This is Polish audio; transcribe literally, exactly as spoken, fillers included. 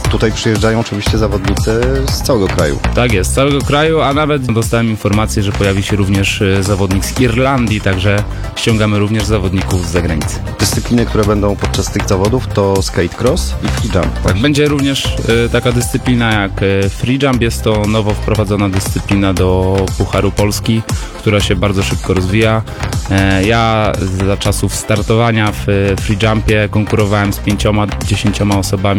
tutaj przyjeżdżają oczywiście zawodnicy z całego kraju. Tak jest, z całego kraju, a nawet dostałem informację, że pojawi się również e, zawodnik z Irlandii, także ściągamy również zawodników z zagranicy. Dyscypliny, które będą podczas tych zawodów to skate cross i free jump. Tak, będzie również e, taka dyscyplina jak e, free jump, jest to nowo wprowadzona dyscyplina do Pucharu Polski, która się bardzo szybko rozwija. E, ja za czasów startowania w e, free jumpie konkurowałem z pięcioma, dziesięcioma osobami